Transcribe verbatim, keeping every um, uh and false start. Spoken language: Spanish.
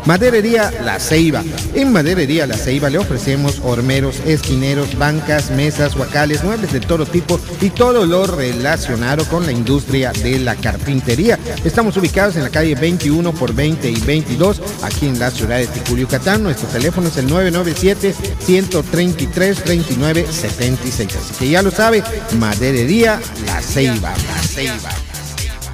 Maderería La Ceiba. En Maderería La Ceiba le ofrecemos hormeros, esquineros, bancas, mesas, huacales, muebles de todo tipo y todo lo relacionado con la industria de la carpintería. Estamos ubicados en la calle veintiuno por veinte y veintidós, aquí en la ciudad de Ticul, Yucatán. Nuestro teléfono es el nueve nueve siete, uno tres tres, tres nueve siete seis. Así que ya lo sabe, Maderería La Ceiba. La Ceiba.